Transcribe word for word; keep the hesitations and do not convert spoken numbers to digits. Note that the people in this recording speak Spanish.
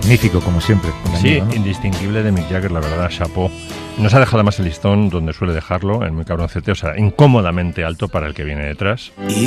magnífico, como siempre. Sí, Año, ¿no? indistinguible de Mick Jagger, la verdad, chapó. Nos ha dejado además el listón donde suele dejarlo, en Muy Cabroncete, o sea, incómodamente alto para el que viene detrás.